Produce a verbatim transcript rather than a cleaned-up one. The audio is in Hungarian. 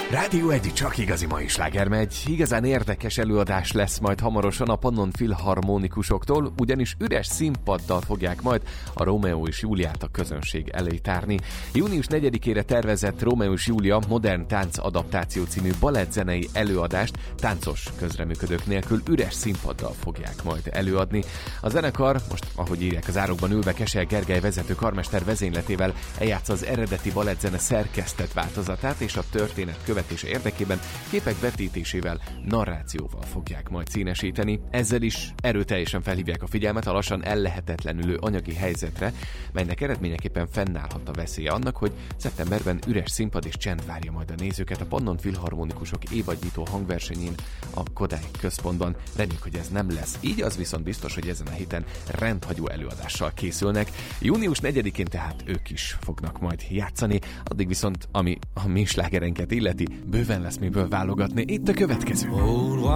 Rádió egy, csak igazi mai sláger megy. Igazán érdekes előadás lesz majd hamarosan a Pannon Filharmonikusoktól, ugyanis üres színpaddal fogják majd a Rómeó és Júliát a közönség elé tárni. június negyedikére tervezett Rómeó és Júlia modern tánc adaptáció című balettzenei előadást táncos közreműködők nélkül üres színpaddal fogják majd előadni. A zenekar, most ahogy írják az árokban ülve, Kesel Gergely vezető karmester vezényletével eljátsza az eredeti balettzene szerkesztett változatát, és a történet követése érdekében képek vetítésével, narrációval fogják majd színesíteni. Ezzel is erőteljesen felhívják a figyelmet a lassan ellehetetlenülő anyagi helyzetre, melynek eredményeképpen fennállhat a veszélye annak, hogy szeptemberben üres színpad és csend várja majd a nézőket a Pannon Filharmonikusok évadnyitó hangversenyén a Kodály központban. Reméljük, hogy ez nem lesz. Így az viszont biztos, hogy ezen a héten rendhagyó előadással készülnek. június negyedikén tehát ők is fognak majd játszani, addig viszont, ami a mi slágerenket illeti, bőven lesz miből válogatni. Itt a következő.